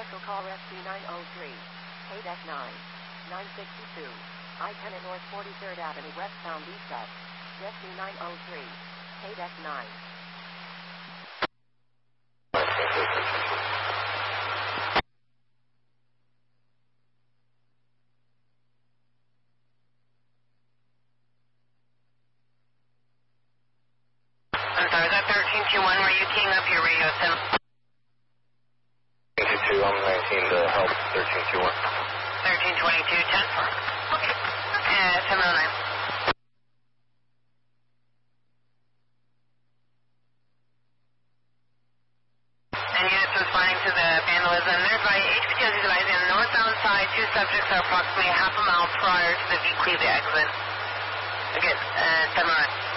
Special call Rescue 903. KDEC 962. I-10 North 43rd Avenue westbound east-west. Rescue 903. KDEC 9. I'm sorry, is that 1321? Were you keying up your radio sim? 1322, I'm 19 to help 1321. 1322, 10. Okay. 709. And units responding to the vandalism. There's by HPTS utilizing the northbound side. Two subjects are approximately half a mile prior to the V-Cleve exit. Again, 709.